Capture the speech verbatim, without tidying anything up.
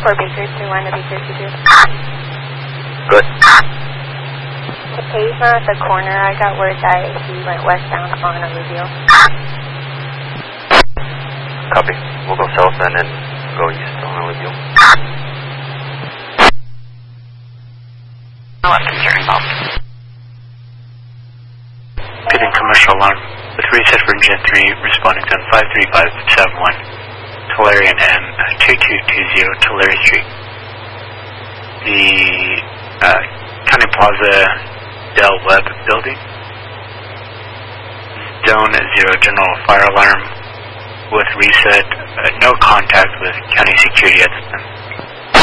four Baker, three one to Baker, two two. Good. Okay, he's not at the corner. I got word that he went westbound on Alluvial. Copy. We'll go south and then go east on Alluvial. Left concern involved. Getting commercial alarm with reset for Engine three, responding to five three five seven one, Tulare and M, two two two zero, Tulare Street. The uh, County Plaza Del Webb building. Zone zero, general fire alarm with reset, uh, no contact with county security at this time.